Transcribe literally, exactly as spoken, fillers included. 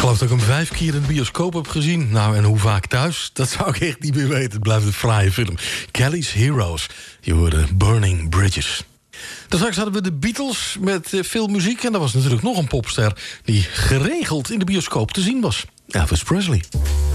geloof dat ik hem vijf keer in de bioscoop heb gezien. Nou, en hoe vaak thuis? Dat zou ik echt niet meer weten. Het blijft een fraaie film. Kelly's Heroes. Je hoorde Burning Bridges. Dan straks hadden we de Beatles met uh, veel muziek. En er was natuurlijk nog een popster die geregeld in de bioscoop te zien was. Elvis Presley.